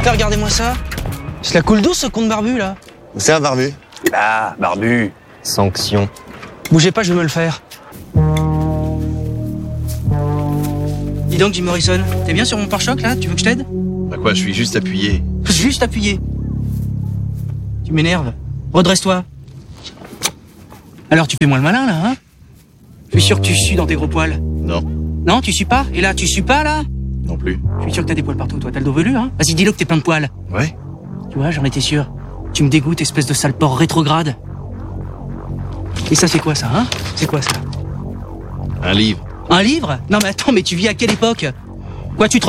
Là, regardez-moi ça. C'est la coule douce, ce con de barbu, là. C'est un barbu. Ah, barbu. Sanction. Bougez pas, je vais me le faire. Dis donc, Jim Morrison, t'es bien sur mon pare-choc, là? Tu veux que je t'aide? Bah quoi, je suis juste appuyé. Juste appuyé. Tu m'énerves. Redresse-toi. Alors, tu fais moins le malin, là, hein? Je suis sûr que tu sues dans tes gros poils. Non, Non, tu sues pas? Et là, tu sues pas, là? non plus. Je suis sûr que t'as des poils partout, toi. T'as le dos velu, hein? Vas-y, dis-le que t'es plein de poils. Ouais? Tu vois, j'en étais sûr. Tu me dégoûtes, espèce de sale porc rétrograde. Et ça, c'est quoi, ça, hein? C'est quoi, ça? Un livre. Un livre? Non, mais attends, mais tu vis à quelle époque? Quoi, tu te